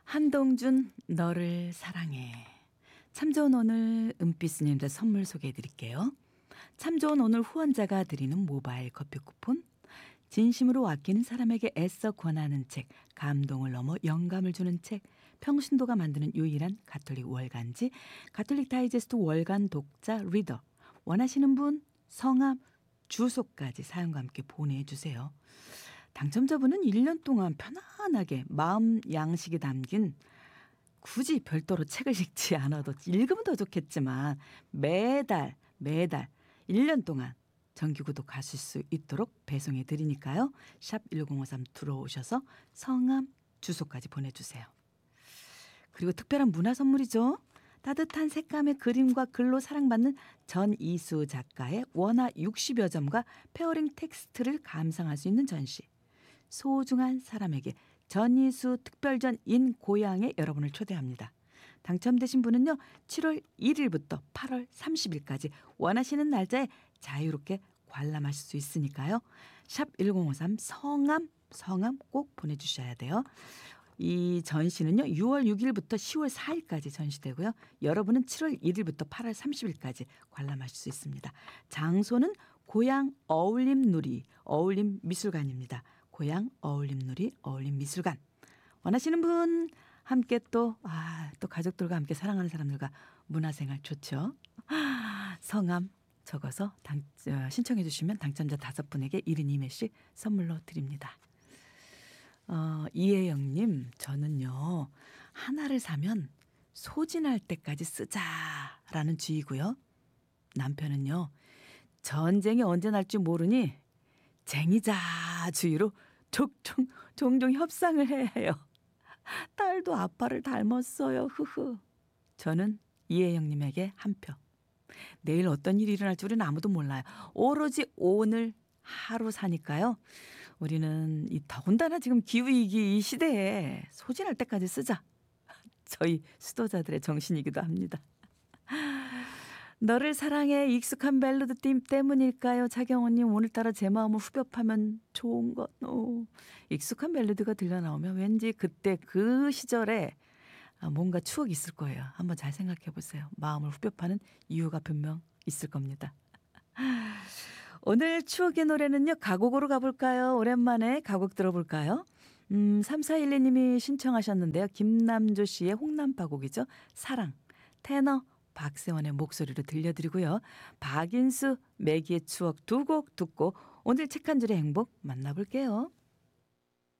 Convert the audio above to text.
한동준 너를 사랑해. 참 좋은 오늘 은빛스님들 선물 소개해 드릴게요. 참 좋은 오늘 후원자가 드리는 모바일 커피 쿠폰, 진심으로 아끼는 사람에게 애써 권하는 책, 감동을 넘어 영감을 주는 책, 평신도가 만드는 유일한 가톨릭 월간지, 가톨릭 다이제스트 월간 독자 리더, 원하시는 분 성함, 주소까지 사연과 함께 보내주세요. 당첨자분은 1년 동안 편안하게 마음 양식이 담긴, 굳이 별도로 책을 읽지 않아도 읽으면 더 좋겠지만 매달 1년 동안 정기구독하실 수 있도록 배송해 드리니까요. 샵 1053 들어오셔서 성함, 주소까지 보내주세요. 그리고 특별한 문화 선물이죠. 따뜻한 색감의 그림과 글로 사랑받는 전이수 작가의 원화 60여 점과 페어링 텍스트를 감상할 수 있는 전시, 소중한 사람에게 전이수 특별전 인 고향에 여러분을 초대합니다. 당첨되신 분은요, 7월 1일부터 8월 30일까지 원하시는 날짜에 자유롭게 관람하실 수 있으니까요. 샵 1053 성함 꼭 보내주셔야 돼요. 이 전시는요, 6월 6일부터 10월 4일까지 전시되고요. 여러분은 7월 1일부터 8월 30일까지 관람하실 수 있습니다. 장소는 고향 어울림누리 어울림미술관입니다. 고향 어울림누리 어울림미술관. 원하시는 분 함께 또 가족들과 함께 사랑하는 사람들과 문화생활 좋죠. 성함 적어서 신청해 주시면 당첨자 5분에게 1인 2매씩 선물로 드립니다. 이혜영님, 저는요, 하나를 사면 소진할 때까지 쓰자라는 주의고요. 남편은요, 전쟁이 언제 날지 모르니 쟁이자 주의로 종종 협상을 해요. 딸도 아빠를 닮았어요. 흐흐. 저는 이혜영님에게 한 표. 내일 어떤 일이 일어날지 우리는 아무도 몰라요. 오로지 오늘 하루 사니까요. 우리는 이 더군다나 지금 기후위기 이 시대에 소진할 때까지 쓰자. 저희 수도자들의 정신이기도 합니다. 너를 사랑해 익숙한 멜로디 때문일까요? 차경호님, 오늘따라 제 마음을 후벼파면 좋은 것. 익숙한 멜로디가 들려나오면 왠지 그때 그 시절에 뭔가 추억이 있을 거예요. 한번 잘 생각해 보세요. 마음을 후벼파는 이유가 분명 있을 겁니다. 오늘 추억의 노래는요, 가곡으로 가볼까요? 오랜만에 가곡 들어볼까요? 3412님이 신청하셨는데요. 김남조 씨의 홍남파 곡이죠. 사랑. 테너 박세원의 목소리로 들려드리고요. 박인수, 매기의 추억 두 곡 듣고 오늘 책 한 줄의 행복 만나볼게요.